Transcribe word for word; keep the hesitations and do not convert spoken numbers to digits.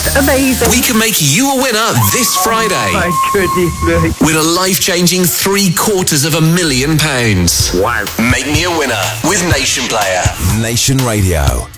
Amazing. We can make you a winner this Friday. My goodness me. With a life-changing three quarters of a million pounds. Wow. Make me a winner with Nation Player. Nation Radio.